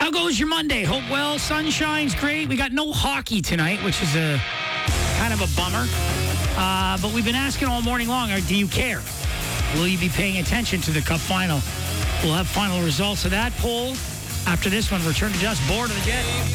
How goes your Monday? Hope well. Sunshine's great. We got no hockey tonight, which is a kind of a bummer. But we've been asking all morning long, do you care? Will you be paying attention to the Cup final? We'll have final results of that poll after this one. Return to Just Bored of the Jet.